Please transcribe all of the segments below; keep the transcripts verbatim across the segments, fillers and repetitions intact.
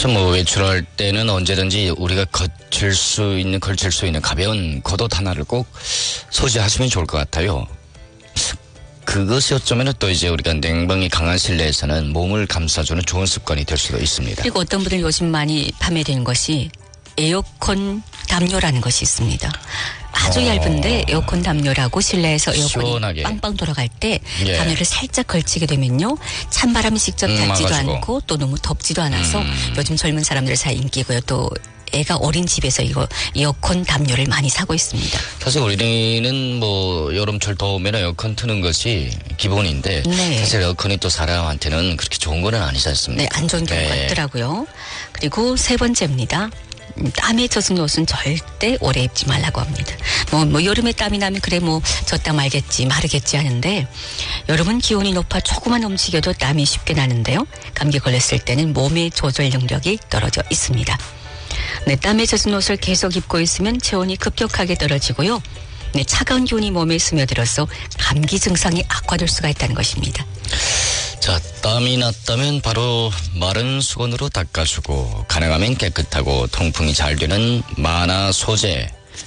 그래서 뭐 외출할 때는 언제든지 우리가 거칠 수 있는 걸칠 수 있는 가벼운 겉옷 하나를 꼭 소지하시면 좋을 것 같아요. 그것이 어쩌면 또 이제 우리가 냉방이 강한 실내에서는 몸을 감싸주는 좋은 습관이 될 수도 있습니다. 그리고 어떤 분들 요즘 많이 판매되는 것이 에어컨 담요라는 것이 있습니다. 아주 어. 얇은데 에어컨 담요라고 실내에서 에어컨이 시원하게. 빵빵 돌아갈 때 예. 담요를 살짝 걸치게 되면요. 찬바람이 직접 음, 닿지도 막아주고. 않고 또 너무 덥지도 않아서 음. 요즘 젊은 사람들 사이 인기고요. 또 애가 어린 집에서 이거 에어컨 담요를 많이 사고 있습니다. 사실 우리는 뭐 여름철 더우면 에어컨 트는 것이 기본인데 네. 사실 에어컨이 또 사람한테는 그렇게 좋은 건 아니지 않습니까? 네, 안 좋은 경우가 네. 있더라고요. 그리고 세 번째입니다. 음, 땀에 젖은 옷은 절대 오래 입지 말라고 합니다. 뭐, 뭐 여름에 땀이 나면 그래 뭐 젖다 말겠지 마르겠지 하는데 여름은 기온이 높아 조금만 움직여도 땀이 쉽게 나는데요. 감기 걸렸을 때는 몸의 조절 능력이 떨어져 있습니다. 네, 땀에 젖은 옷을 계속 입고 있으면 체온이 급격하게 떨어지고요. 네, 차가운 기운이 몸에 스며들어서 감기 증상이 악화될 수가 있다는 것입니다. 자, 땀이 났다면 바로 마른 수건으로 닦아주고 가능하면 깨끗하고 통풍이 잘 되는 만화 소재,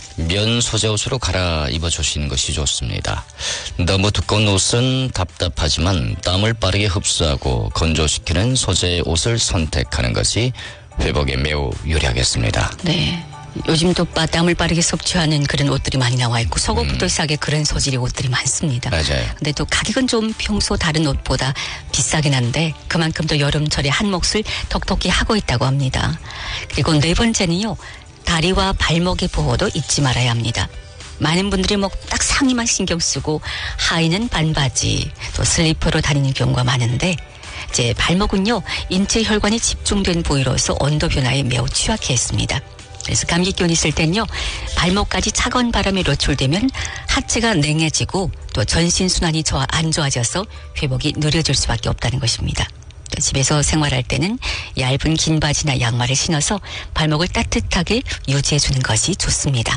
면 소재 옷으로 갈아입어 주시는 것이 좋습니다. 너무 두꺼운 옷은 답답하지만 땀을 빠르게 흡수하고 건조시키는 소재 옷을 선택하는 것이 회복에 매우 유리하겠습니다. 네. 요즘 또 땀을 빠르게 섭취하는 그런 옷들이 많이 나와 있고 속옷부터 시작해 그런 소질의 옷들이 많습니다. 맞아요. 근데 또 가격은 좀 평소 다른 옷보다 비싸긴 한데 그만큼 또 여름철에 한 몫을 톡톡히 하고 있다고 합니다. 그리고 네 번째는요. 다리와 발목의 보호도 잊지 말아야 합니다. 많은 분들이 뭐 딱 상의만 신경 쓰고 하의는 반바지 또 슬리퍼로 다니는 경우가 많은데 이제 발목은요. 인체 혈관이 집중된 부위로서 온도 변화에 매우 취약해 있습니다. 그래서 감기 기운이 있을 땐요. 발목까지 차가운 바람에 노출되면 하체가 냉해지고 또 전신순환이 좋아, 안 좋아져서 회복이 느려질 수밖에 없다는 것입니다. 집에서 생활할 때는 얇은 긴 바지나 양말을 신어서 발목을 따뜻하게 유지해주는 것이 좋습니다.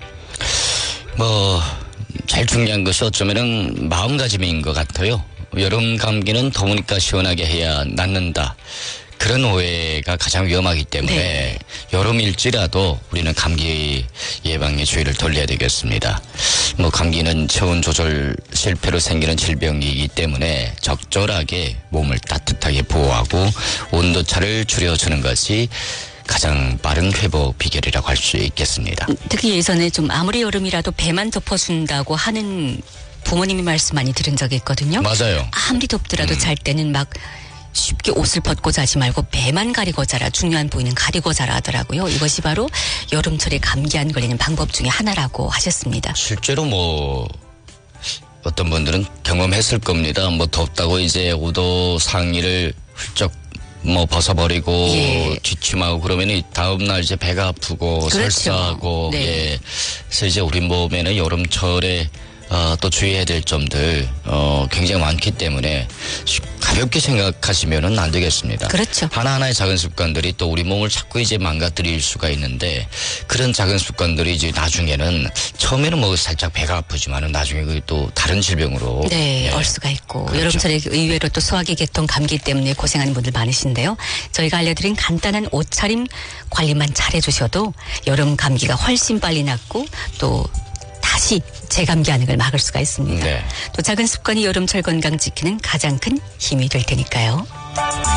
뭐 제일 중요한 것이 어쩌면은 마음가짐인 것 같아요. 여름 감기는 더우니까 시원하게 해야 낫는다. 그런 오해가 가장 위험하기 때문에 네. 여름일지라도 우리는 감기 예방에 주의를 돌려야 되겠습니다. 뭐 감기는 체온 조절 실패로 생기는 질병이기 때문에 적절하게 몸을 따뜻하게 보호하고 온도차를 줄여주는 것이 가장 빠른 회복 비결이라고 할 수 있겠습니다. 특히 예전에 좀 아무리 여름이라도 배만 덮어준다고 하는 부모님이 말씀 많이 들은 적이 있거든요. 맞아요. 아무리 덥더라도 음. 잘 때는 막 쉽게 옷을 벗고 자지 말고 배만 가리고 자라. 중요한 부위는 가리고 자라 하더라고요. 이것이 바로 여름철에 감기 안 걸리는 방법 중에 하나라고 하셨습니다. 실제로 뭐 어떤 분들은 경험했을 겁니다. 뭐 덥다고 이제 우도 상의를 훌쩍 뭐 벗어버리고 예. 기침하고 그러면 다음 날 이제 배가 아프고 그렇죠. 설사하고 네. 예. 그래서 이제 우리 몸에는 여름철에 어, 또 주의해야 될 점들 어, 굉장히 많기 때문에 가볍게 생각하시면은 안 되겠습니다. 그렇죠. 하나하나의 작은 습관들이 또 우리 몸을 자꾸 이제 망가뜨릴 수가 있는데 그런 작은 습관들이 이제 나중에는 처음에는 뭐 살짝 배가 아프지만은 나중에 그게 또 다른 질병으로 네, 예. 올 수가 있고 그렇죠. 여름철에 의외로 또 소화기 계통 감기 때문에 고생하는 분들 많으신데요. 저희가 알려드린 간단한 옷차림 관리만 잘해주셔도 여름 감기가 훨씬 빨리 낫고 또 다시 재감기하는 걸 막을 수가 있습니다. 네. 또 작은 습관이 여름철 건강 지키는 가장 큰 힘이 될 테니까요.